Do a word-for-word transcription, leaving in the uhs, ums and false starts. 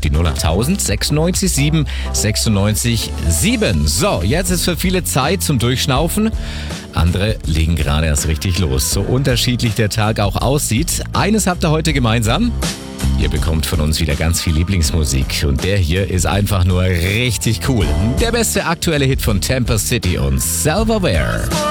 die null achttausend sechsundneunzig sieben sechsundneunzig sieben. So, jetzt ist für viele Zeit zum Durchschnaufen. Andere legen gerade erst richtig los. So unterschiedlich der Tag auch aussieht. Eines habt ihr heute gemeinsam. Ihr bekommt von uns wieder ganz viel Lieblingsmusik. Und der hier ist einfach nur richtig cool. Der beste aktuelle Hit von Tampa City und Self-Aware.